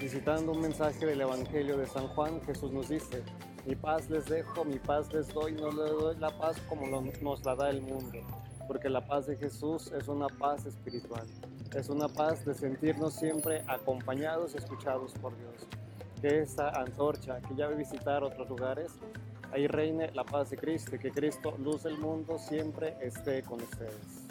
Citando un mensaje del Evangelio de San Juan, Jesús nos dice: mi paz les dejo, mi paz les doy, no les doy la paz como nos la da el mundo, porque la paz de Jesús es una paz espiritual, es una paz de sentirnos siempre acompañados y escuchados por Dios. Que esta antorcha que ya va a visitar otros lugares, ahí reine la paz de Cristo y que Cristo, luz del mundo, siempre esté con ustedes.